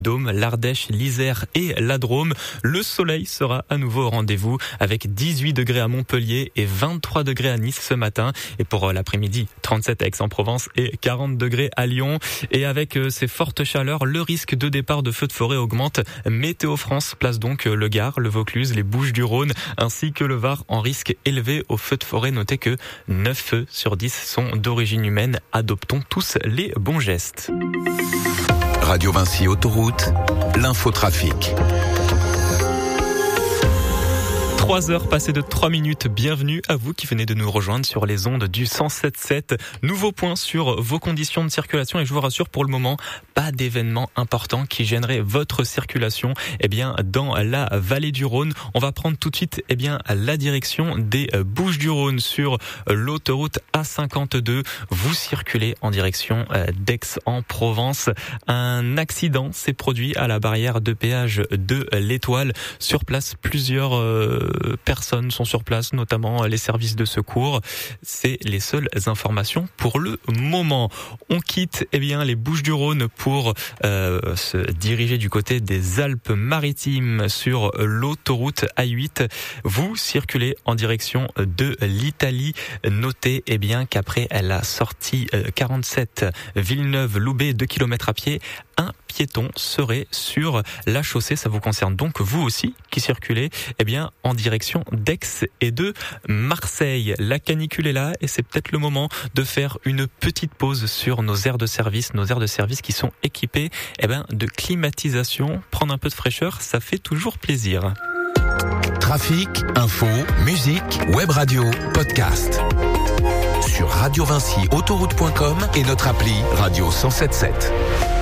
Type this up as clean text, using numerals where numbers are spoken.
Dôme, l'Ardèche, l'Isère et la Drôme. Le soleil sera à nouveau au rendez-vous avec 18 degrés à Montpellier et 23 degrés à Nice ce matin. Et pour l'après-midi, 37 à Aix-en-Provence et 40 degrés à Lyon. Et avec ces fortes chaleurs, le risque de départ de feux de forêt augmente. Météo France place donc le Gard, le Vaucluse, les Bouches-du-Rhône ainsi que le Var en risque élevé aux feux de forêt. Notez que 9 feux sur 10 sont d'origine humaine. Adoptons tous les bons gestes. Radio Vinci Autoroute, l'infotrafic. 3 heures passées de 3 minutes. Bienvenue à vous qui venez de nous rejoindre sur les ondes du 107.7. Nouveau point sur vos conditions de circulation et je vous rassure pour le moment, pas d'événement important qui gênerait votre circulation. Dans la vallée du Rhône, on va prendre tout de suite la direction des Bouches-du-Rhône sur l'autoroute A52. Vous circulez en direction d'Aix-en-Provence. Un accident s'est produit à la barrière de péage de l'Étoile. Sur place, plusieurs personnes sont sur place, notamment les services de secours. C'est les seules informations pour le moment. On quitte les Bouches-du-Rhône pour se diriger du côté des Alpes-Maritimes sur l'autoroute A8. Vous circulez en direction de l'Italie. Notez qu'après la sortie 47 Villeneuve-Loubet, 2 km à pied, un piéton serait sur la chaussée. Ça vous concerne donc vous aussi qui circulez en direction d'Aix et de Marseille. La canicule est là et c'est peut-être le moment de faire une petite pause sur nos aires de service qui sont équipées de climatisation. Prendre un peu de fraîcheur, ça fait toujours plaisir. Trafic, info, musique, web radio, podcast. Sur radiovinciautoroute.com et notre appli Radio 107.7.